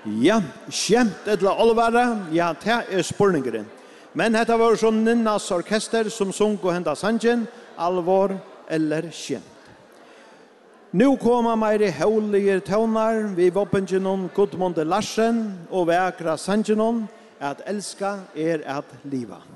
Ja, skjemt eller alvara, ja, det spurningeren. Men dette var sånn Ninnas orkester som sung og henda sangen, alvor eller skjemt. Nu kommer meire haulige tøvnar, vi våpengenom Gudmunde Larsen og vekra sangenom, at elska at liva.